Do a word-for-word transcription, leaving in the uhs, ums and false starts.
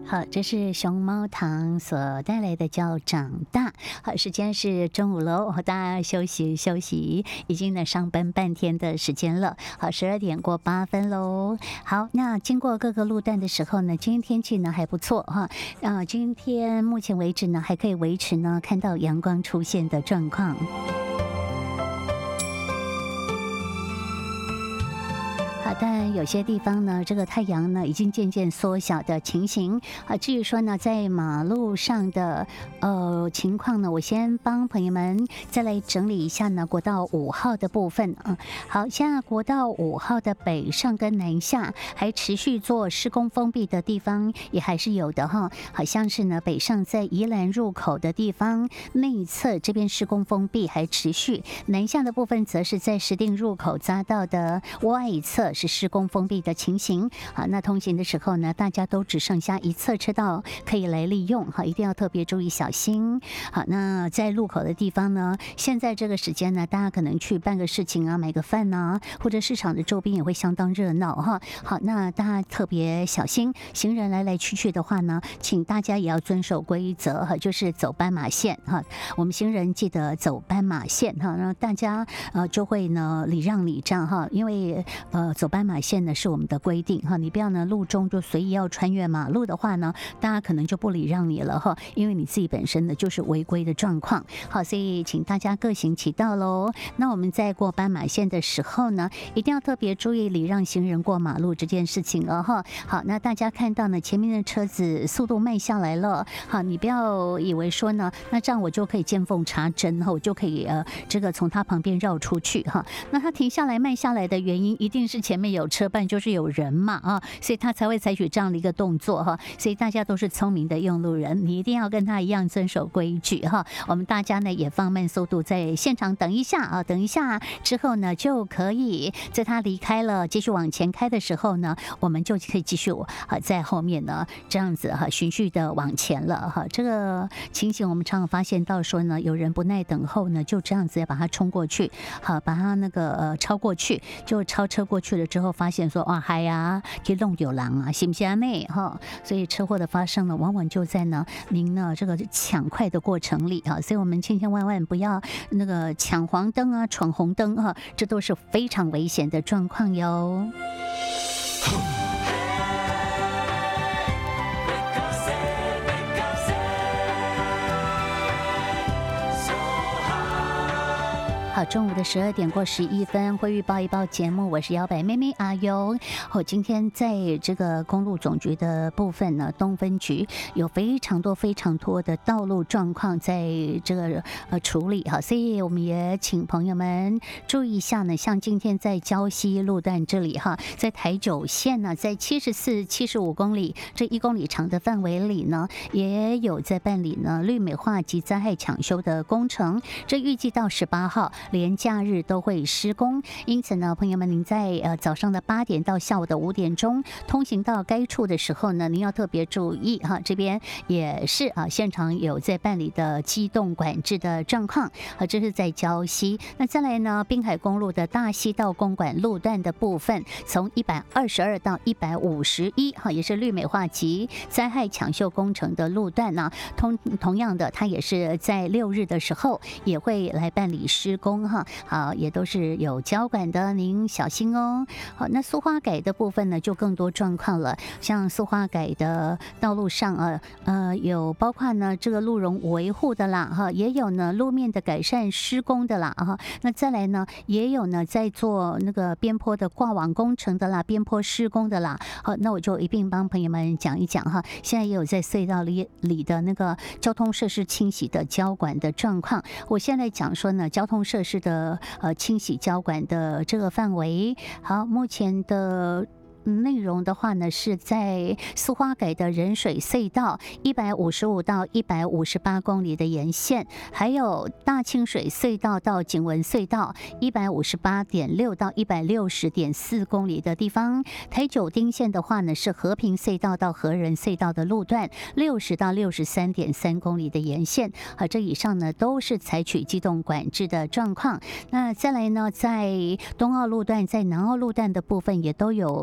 好，这是熊猫糖所带来的叫长大。好，时间是中午喽，大家休息休息，已经呢上班半天的时间了。好，十二点过八分喽。好，那经过各个路段的时候呢，今天天气呢还不错哈。呃，今天目前为止呢还可以维持呢看到阳光出现的状况。好，但有些地方呢，这个太阳呢已经渐渐缩小的情形啊。至于说呢，在马路上的呃情况呢，我先帮朋友们再来整理一下呢，国道五号的部分啊。好，现在国道五号的北上跟南下还持续做施工封闭的地方也还是有的哈，好像是呢北上在宜兰入口的地方内侧这边施工封闭还持续，南下的部分则是在石碇入口匝道的外侧是施工封闭的情形。好，那通行的时候呢，大家都只剩下一侧车道可以来利用，好，一定要特别注意小心。好，那在路口的地方呢，现在这个时间呢，大家可能去办个事情啊，买个饭啊，或者市场的周边也会相当热闹哈。好，那大家特别小心，行人来来去去的话呢，请大家也要遵守规则哈，就是走斑马线哈。我们行人记得走斑马线哈，那大家呃就会呢礼让礼让哈，因为呃走斑马线呢是我们的规定哈，你不要呢路中就随意要穿越马路的话呢，大家可能就不礼让你了哈，因为你自己本身呢就是违规的状况。好，所以请大家各行其道喽。那我们在过斑马线的时候呢，一定要特别注意礼让行人过马路这件事情哦哈。好，那大家看到呢前面的车子速度慢下来了，好，你不要以为说呢，那这样我就可以见缝插针哈，我就可以呃这个从他旁边绕出去哈。那他停下来慢下来的原因，一定是前面有车伴，就是有人嘛啊，所以他才会采取这样的一个动作哈。所以大家都是聪明的用路人，你一定要跟他一样遵守规矩哈。我们大家呢也放慢速度，在现场等一下啊，等一下之后呢就可以在他离开了继续往前开的时候呢，我们就可以继续啊在后面呢这样子哈循序的往前了哈。这个情形我们常常发现到说呢，有人不耐等候呢，就这样子要把他冲过去，好把他那个呃超过去，就超车过去了之后，发现说哇嗨呀，去弄丢狼啊，行不行呢？哈，所以车祸的发生呢，往往就在呢您呢这个抢快的过程里哈，所以我们千千万万不要那个抢黄灯啊，闯红灯啊，这都是非常危险的状况哟。好，中午的十二点过十一分，会预报一报节目，我是摇摆妹妹阿优。我今天在这个公路总局的部分呢，东分局有非常多非常多的道路状况在这个呃处理哈，所以我们也请朋友们注意一下呢。像今天在礁溪路段这里哈，在台九线呢，在七十四、七十五公里这一公里长的范围里呢，也有在办理呢绿美化及灾害抢修的工程，这预计到十八号。连假日都会施工，因此呢，朋友们，您在呃早上的八点到下午的五点钟通行到该处的时候呢，您要特别注意哈，这边也是啊，现场有在办理的机动管制的状况啊，这是在礁溪。那再来呢，滨海公路的大溪道公馆路段的部分，从一百二十二到一百五十一哈，也是绿美化及灾害抢修工程的路段呢、啊，同同样的，它也是在六日的时候也会来办理施工。哈，好，也都是有交管的，您小心哦。好，那苏花改的部分呢，就更多状况了。像苏花改的道路上啊，呃，有包括呢这个路容维护的啦，哈，也有呢路面的改善施工的啦，哈。那再来呢，也有呢在做那个边坡的挂网工程的啦，边坡施工的啦。好，那我就一并帮朋友们讲一讲哈。现在也有在隧道里里的那个交通设施清洗的交管的状况。我现在讲说呢，交通设施的呃清洗交管的这个范围，好，目前的内容的话呢，是在苏花改的仁水隧道一百五十五到一百五十八公里的沿线，还有大清水隧道到景文隧道一百五十八点六到一百六十点四公里的地方。台九丁线的话呢，是和平隧道到和仁隧道的路段六十到六十三点三公里的沿线。啊，这以上呢都是采取机动管制的状况。那再来呢，在东澳路段、在南澳路段的部分也都有